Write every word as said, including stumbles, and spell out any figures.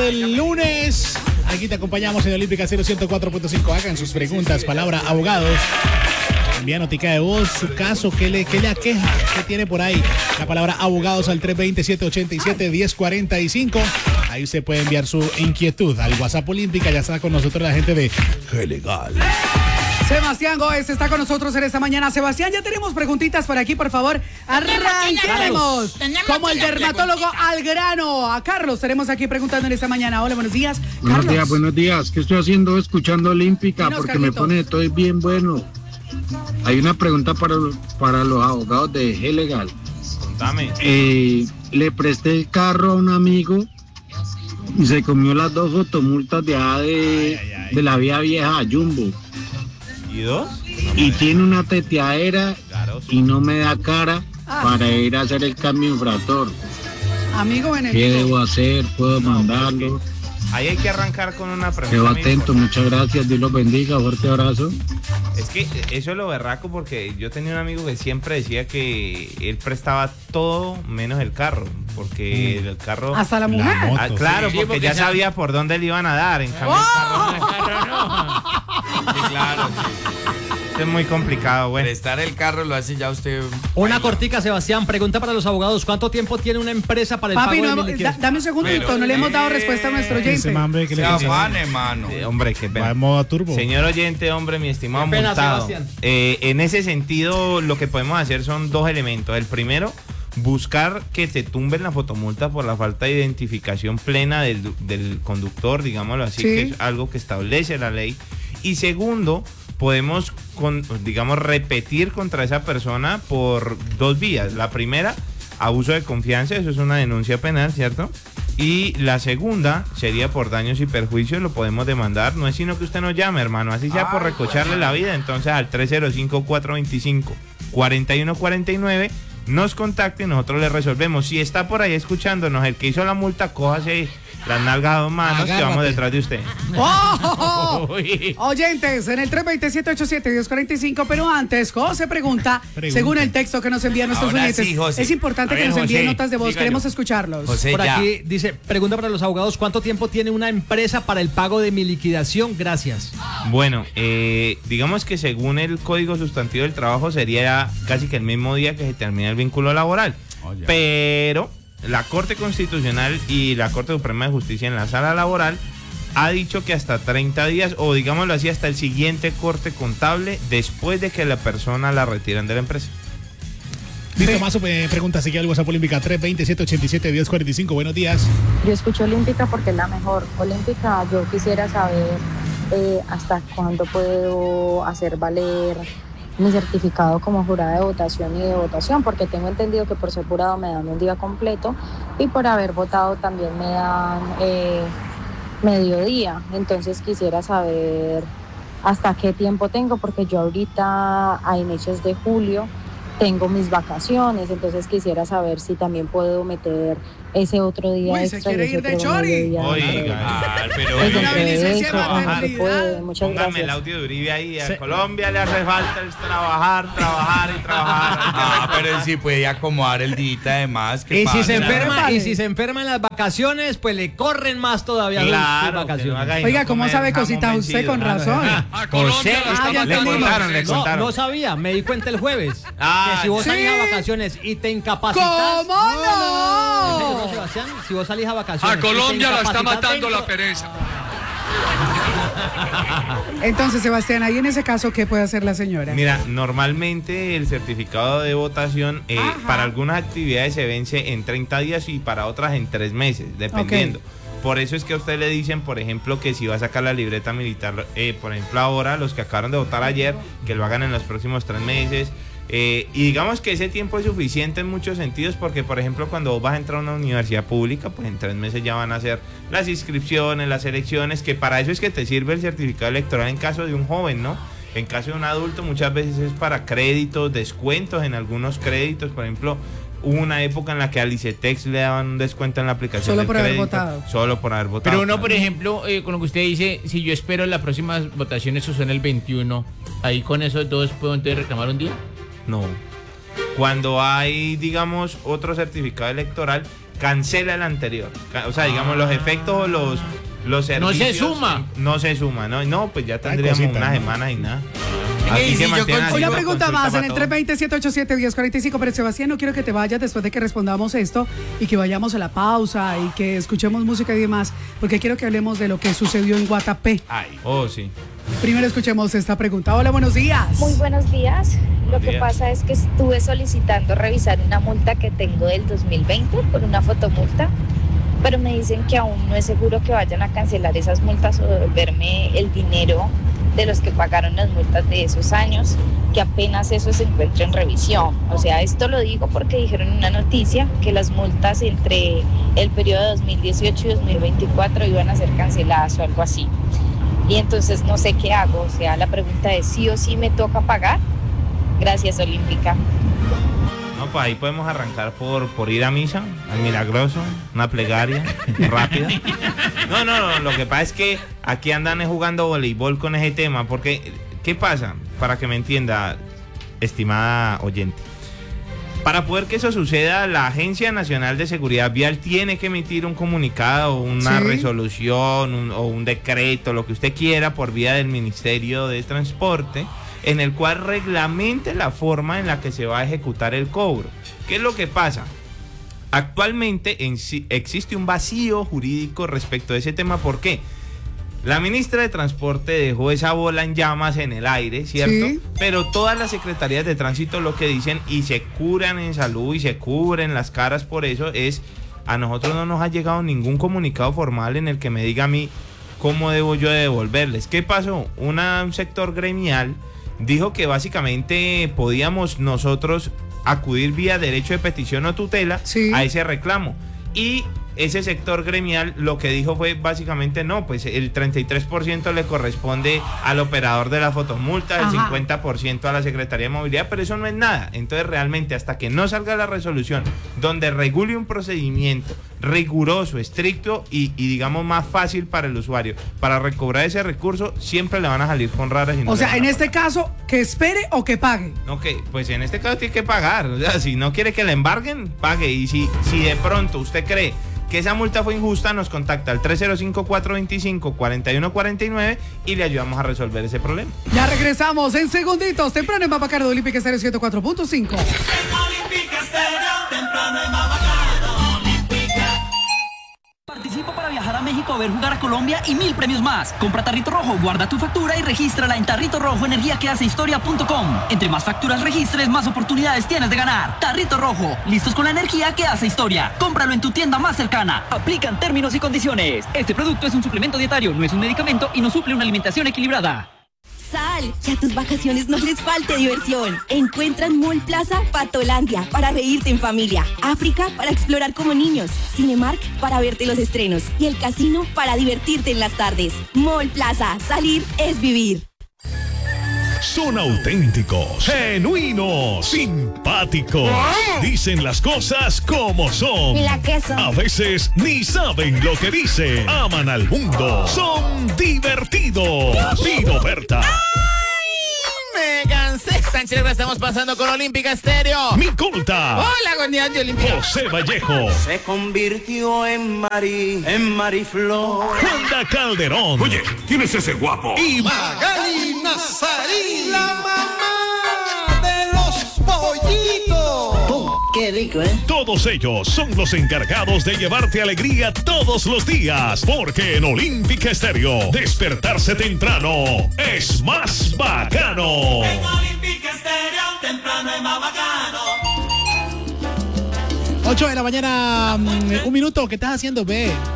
del lunes. Aquí te acompañamos en Olímpica cero ciento cuatro punto cinco. Hagan sus preguntas, palabra abogados. Envía notica de voz, su caso, ¿qué le, qué le aqueja? ¿Qué tiene por ahí? La palabra abogados al tres dos cero, siete ocho siete, uno cero cuatro cinco. Ahí usted puede enviar su inquietud al WhatsApp Olímpica. Ya está con nosotros la gente de G Legal. Sebastián Góez está con nosotros en esta mañana. Sebastián, ya tenemos preguntitas por aquí, por favor. Arranquemos. Como el dermatólogo al grano. A Carlos tenemos aquí preguntando en esta mañana. Hola, buenos días. Buenos Carlos. días, buenos días. ¿Qué estoy haciendo escuchando Olímpica? Dinos, Porque Carlitos. me pone todo bien bueno. Hay una pregunta para, para los abogados de G Legal. Contame. Eh, le presté el carro a un amigo y se comió las dos fotomultas de, allá de, Ay, ay, ay. de la vía vieja a Jumbo. ¿Y dos? Y tiene una teteadera y no me da cara Ah. para ir a hacer el cambio infractor. Amigo ¿Qué enemigo. debo hacer? ¿Puedo mandarlo? Ahí hay que arrancar con una pregunta. Quedo muy atento, importante. muchas gracias, Dios los bendiga, fuerte abrazo. Es que eso es lo berraco porque yo tenía un amigo que siempre decía que él prestaba todo menos el carro. Porque el carro... Hasta la mujer. La moto. Ah, claro, Sí, porque, porque ya ya- sabía por dónde le iban a dar. En cambio, ¡Oh! el carro no. Sí, claro. Sí. Esto es muy complicado, güey. Prestar el carro lo hace ya usted. Una cortica, Sebastián. Pregunta para los abogados. ¿Cuánto tiempo tiene una empresa para el Papi, pago no de hemos- mi da- liquidación? dame un segundo, Pero, no le hemos dado eh, respuesta a nuestro Ese oyente. mambre que Se le afane, mano. Eh, hombre, qué pena. va en modo turbo. Señor oyente, hombre, mi estimado Qué pena, montado. Sebastián. Eh, en ese sentido, lo que podemos hacer son dos elementos. El primero, buscar que te tumben la fotomulta por la falta de identificación plena del, del conductor, digámoslo así, Sí. que es algo que establece la ley. Y segundo, podemos, con, digamos, repetir contra esa persona por dos vías. La primera, abuso de confianza, eso es una denuncia penal, ¿cierto? Y la segunda sería por daños y perjuicios, lo podemos demandar. No es sino que usted nos llame, hermano, así sea por recocharle la vida. Entonces al tres cero cinco, cuatro dos cinco, cuatro uno cuatro nueve nos contacte y nosotros le resolvemos. Si está por ahí escuchándonos, el que hizo la multa, cójase las nalgas a dos manos que vamos Agárrate. detrás de usted. ¡Oh! Uy. Oyentes, en el tres dos cero, siete ocho siete, uno dos cuatro cinco, pero antes, José pregunta, Pregunta. según el texto que nos envían nuestros Ahora oyentes, sí, José. es importante A que ver, nos envíen José, notas de voz, dígalo. queremos escucharlos. José, Por ya. aquí dice, pregunta para los abogados. ¿Cuánto tiempo tiene una empresa para el pago de mi liquidación? Gracias. Bueno, eh, digamos que según el Código Sustantivo del Trabajo sería casi que el mismo día que se termina el vínculo laboral. Pero la Corte Constitucional y la Corte Suprema de Justicia en la sala laboral ha dicho que hasta treinta días, o digámoslo así, hasta el siguiente corte contable después de que la persona la retiran de la empresa. Listo, más eh, preguntas aquí al WhatsApp Olímpica tres dos cero, siete ocho siete, uno cero cuatro cinco. Buenos días. Yo escucho Olímpica porque es la mejor. Olímpica, yo quisiera saber eh, hasta cuándo puedo hacer valer mi certificado como jurada de votación y de votación, porque tengo entendido que por ser jurado me dan un día completo y por haber votado también me dan eh, mediodía. Entonces quisiera saber hasta qué tiempo tengo, porque yo ahorita a inicios de julio tengo mis vacaciones, entonces quisiera saber si también puedo meter ese otro día Uy, se extra. y quiere ese ir de otro chori. mediodía. Oiga, Ah, pero Pues Una entre licencia eso, de ajá, maternidad. se puede. Muchas póngame el gracias. audio de Uribe ahí. A Se- Colombia le hace falta es trabajar, trabajar y trabajar. Ah, pero él sí puede acomodar el día además. Y si se pasa? enferma, y si se enferma en las vacaciones, pues le corren más todavía sus- sus Claro, que no vacaciones. haga y Oiga, no ¿cómo comer sabe jamón cositas usted? vencido. Con razón. José, Ah, ya le entendimos. contaron, le No, contaron. no sabía, me di cuenta el jueves. Ah, que si vos ¿sí? salís a vacaciones y te incapacitas. ¿Cómo no? No, Sebastián, si vos salís a vacaciones. A Colombia la está matando dentro... la pereza. Entonces, Sebastián, ahí en ese caso, ¿qué puede hacer la señora? Mira, normalmente el certificado de votación eh, para algunas actividades se vence en treinta días y para otras en tres meses, dependiendo. Por eso es que a usted le dicen, por ejemplo, que si va a sacar la libreta militar, eh, por ejemplo, ahora, los que acabaron de votar ayer, que lo hagan en los próximos tres meses. Eh, y digamos que ese tiempo es suficiente en muchos sentidos porque, por ejemplo, cuando vos vas a entrar a una universidad pública, pues en tres meses ya van a hacer las inscripciones, las elecciones, que para eso es que te sirve el certificado electoral en caso de un joven, ¿no? En caso de un adulto muchas veces es para créditos, descuentos en algunos créditos, por ejemplo, hubo una época en la que al ICETEX le daban un descuento en la aplicación Solo del por haber crédito, votado. Solo por haber votado. Pero uno, claro. por ejemplo, eh, con lo que usted dice, si yo espero las próximas votaciones, eso son el veintiuno, ahí con esos dos puedo entonces reclamar un día. No. Cuando hay, digamos, otro certificado electoral, cancela el anterior. O sea, digamos, los efectos o los, los servicios... No se suma. No se suma, ¿no? No, pues ya tendríamos cosita, unas ¿no? semanas y nada. Ey, si yo mantengan consigo- así Una la pregunta consulta más en para el todos. tres veinte, siete ochenta y siete, diez cuarenta y cinco. Pero Sebastián, no quiero que te vayas después de que respondamos esto y que vayamos a la pausa y que escuchemos música y demás, porque quiero que hablemos de lo que sucedió en Guatapé. Ay, oh, sí. Primero escuchemos esta pregunta. Hola, buenos días. Muy buenos días. Lo Buenos que días. pasa es que estuve solicitando revisar una multa que tengo del dos mil veinte por una fotomulta, pero me dicen que aún no es seguro que vayan a cancelar esas multas o devolverme el dinero de los que pagaron las multas de esos años, que apenas eso se encuentra en revisión. O sea, esto lo digo porque dijeron en una noticia que las multas entre el periodo de dos mil dieciocho y dos mil veinticuatro iban a ser canceladas o algo así. Y entonces no sé qué hago. O sea, la pregunta es, ¿sí o sí me toca pagar? Gracias, Olímpica. No, pues ahí podemos arrancar por, por ir a misa, al milagroso, una plegaria rápida. No, no, no, lo que pasa es que aquí andan jugando voleibol con ese tema, porque, ¿qué pasa? Para que me entienda, estimada oyente. Para poder que eso suceda, la Agencia Nacional de Seguridad Vial tiene que emitir un comunicado, una Sí. resolución un- o un decreto, lo que usted quiera, por vía del Ministerio de Transporte, en el cual reglamente la forma en la que se va a ejecutar el cobro. ¿Qué es lo que pasa? Actualmente en sí existe un vacío jurídico respecto a ese tema. ¿Por qué? La ministra de Transporte dejó esa bola en llamas en el aire, ¿cierto? Sí. Pero todas las secretarías de tránsito lo que dicen, y se curan en salud y se cubren las caras por eso, es: a nosotros no nos ha llegado ningún comunicado formal en el que me diga a mí cómo debo yo de devolverles. ¿Qué pasó? Una, un sector gremial dijo que básicamente podíamos nosotros acudir vía derecho de petición o tutela Sí. a ese reclamo. Y ese sector gremial lo que dijo fue básicamente: no, pues el treinta y tres por ciento le corresponde al operador de la fotomulta, el Ajá. cincuenta por ciento a la Secretaría de Movilidad, pero eso no es nada. Entonces realmente hasta que no salga la resolución donde regule un procedimiento riguroso, estricto y, y digamos más fácil para el usuario para recobrar ese recurso, siempre le van a salir con raras y no O le sea, van a en este pagar. caso, que espere o que pague. Ok, pues en este caso tiene que pagar. O sea, si no quiere que le embarguen, pague. Y si, si de pronto usted cree que esa multa fue injusta, nos contacta al tres cero cinco, cuatro dos cinco, cuatro uno cuatro nueve y le ayudamos a resolver ese problema. Ya regresamos en segunditos. Temprano en Mapa Cardo, Olímpica Estéreo ciento cuatro punto cinco. Participa para viajar a México, ver jugar a Colombia y mil premios más. Compra Tarrito Rojo, guarda tu factura y regístrala en Tarrito Rojo Energía que hace historia punto com. Entre más facturas registres, más oportunidades tienes de ganar. Tarrito Rojo, listos con la energía que hace historia. Cómpralo en tu tienda más cercana. Aplican términos y condiciones. Este producto es un suplemento dietario, no es un medicamento y no suple una alimentación equilibrada. Sal, que a tus vacaciones no les falte diversión. Encuentra en Mall Plaza Patolandia para reírte en familia, África para explorar como niños, Cinemark para verte los estrenos y el casino para divertirte en las tardes. Mall Plaza, salir es vivir. Son auténticos, genuinos, simpáticos. Dicen las cosas como son. Y la queso. A veces ni saben lo que dicen. Aman al mundo. Son divertidos. Pino Berta. Me cansé. Tan chévere que estamos pasando con Olímpica Estéreo. Micolta. Hola, buen día, de Olímpica. José Vallejo. Se convirtió en Mari, en Mariflor. Juanda Calderón. Oye, ¿quién es ese guapo? Y Magali Nazarí, la mamá de los pollitos. Oh, qué rico, ¿eh? todos ellos son los encargados de llevarte alegría todos los días. Porque en Olímpica Estéreo, despertarse temprano es más bacano. En Olímpica Estéreo, temprano es más bacano. ocho de la mañana, mm, un minuto. ¿Qué estás haciendo, ve?